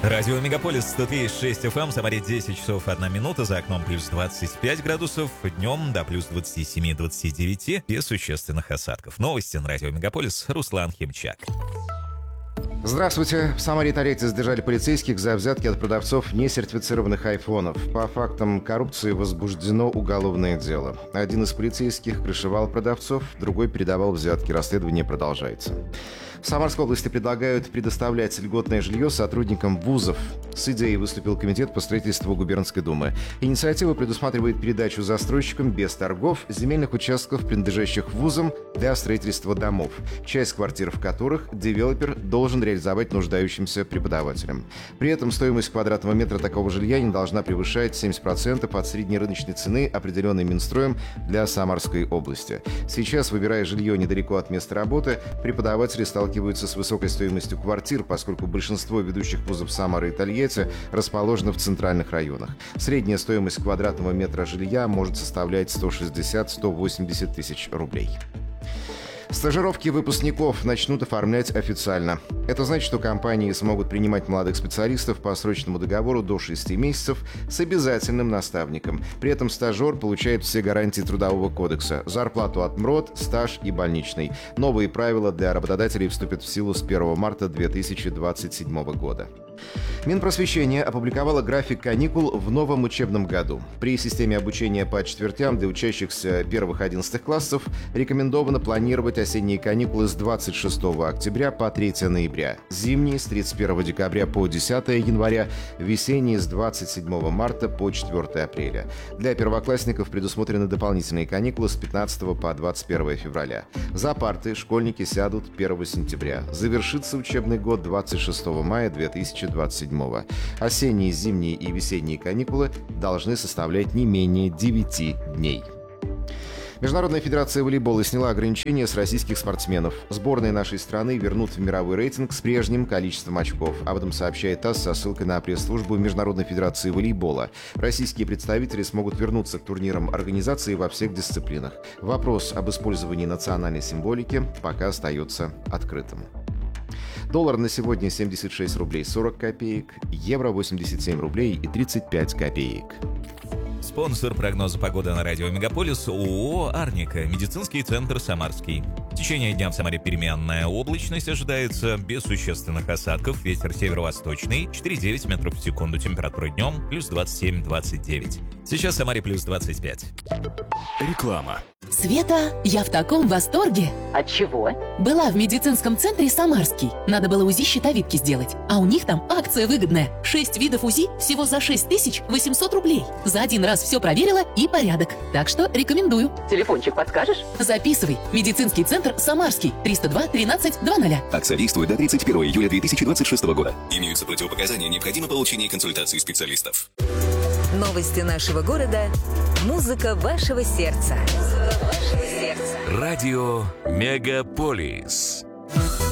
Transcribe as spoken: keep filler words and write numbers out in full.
Радио Мегаполис сто три и шесть эф эм, Самаре десять часов одна минута, за окном плюс двадцать пять градусов, днем до плюс двадцать семь - двадцать девять, без существенных осадков. Новости на Радио Мегаполис, Руслан Химчак. Здравствуйте. В Самаре тольятти задержали полицейских за взятки от продавцов несертифицированных айфонов. По фактам коррупции возбуждено уголовное дело. Один из полицейских крышевал продавцов, другой передавал взятки. Расследование продолжается. В Самарской области предлагают предоставлять льготное жилье сотрудникам вузов. С идеей выступил комитет по строительству губернской думы. Инициатива предусматривает передачу застройщикам без торгов земельных участков, принадлежащих вузам, для строительства домов, часть квартир в которых девелопер должен реализовать нуждающимся преподавателям. При этом стоимость квадратного метра такого жилья не должна превышать семьдесят процентов от средней рыночной цены, определенной Минстроем для Самарской области. Сейчас, выбирая жилье недалеко от места работы, преподаватели сталкиваются с высокой стоимостью квартир, поскольку большинство ведущих вузов Самары и Тольятти расположено в центральных районах. Средняя стоимость квадратного метра жилья может составлять сто шестьдесят - сто восемьдесят тысяч рублей. Стажировки выпускников начнут оформлять официально. Это значит, что компании смогут принимать молодых специалистов по срочному договору до шести месяцев с обязательным наставником. При этом стажер получает все гарантии Трудового кодекса: зарплату от МРОТ, стаж и больничный. Новые правила для работодателей вступят в силу с первого марта две тысячи двадцать седьмого года. Минпросвещение опубликовало график каникул в новом учебном году. При системе обучения по четвертям для учащихся первых-одиннадцатых классов рекомендовано планировать осенние каникулы с двадцать шестого октября по третьего ноября, зимние с тридцать первого декабря по десятого января, весенние с двадцать седьмого марта по четвёртого апреля. Для первоклассников предусмотрены дополнительные каникулы с пятнадцатого по двадцать первое февраля. За парты школьники сядут первого сентября. Завершится учебный год двадцать шестого мая две тысячи двадцать седьмого. Осенние, зимние и весенние каникулы должны составлять не менее девяти дней. Международная федерация волейбола сняла ограничения с российских спортсменов. Сборные нашей страны вернут в мировой рейтинг с прежним количеством очков. Об этом сообщает ТАСС со ссылкой на пресс-службу Международной федерации волейбола. Российские представители смогут вернуться к турнирам организации во всех дисциплинах. Вопрос об использовании национальной символики пока остается открытым. Доллар на сегодня семьдесят шесть рублей сорок копеек, евро восемьдесят семь рублей и тридцать пять копеек. Спонсор прогноза погоды на Радио Мегаполис — ООО «Арника», медицинский центр «Самарский». В течение дня в Самаре переменная облачность ожидается, без существенных осадков, ветер северо-восточный, четыре и девять метров в секунду, температура днем плюс двадцать семь - двадцать девять. Сейчас в Самаре плюс двадцать пять. Реклама. Света, я в таком восторге. От чего? Была в медицинском центре «Самарский». Надо было УЗИ щитовидки сделать. А у них там акция выгодная. Шесть видов УЗИ всего за шесть тысяч восемьсот рублей. За один раз все проверила и порядок. Так что рекомендую. Телефончик подскажешь? Записывай. Медицинский центр «Самарский». триста два тринадцать двадцать. Акция действует до тридцать первого июля две тысячи двадцать шестого года. Имеются противопоказания, необходимо получение консультации специалистов. Новости нашего города. Музыка вашего сердца. Радио Мегаполис.